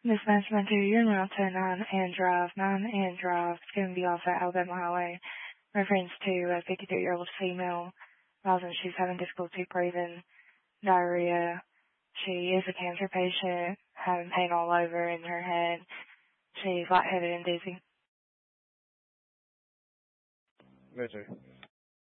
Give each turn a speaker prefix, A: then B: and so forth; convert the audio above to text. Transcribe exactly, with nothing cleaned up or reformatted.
A: This nine seven two, you're in route to nine and Drive. nine and Drive. It's going to be off at Alabama Highway. Reference to a fifty-three-year-old female. Realizing she's having difficulty breathing, diarrhea. She is a cancer patient, having pain all over in her head. She's lightheaded and dizzy.
B: Mister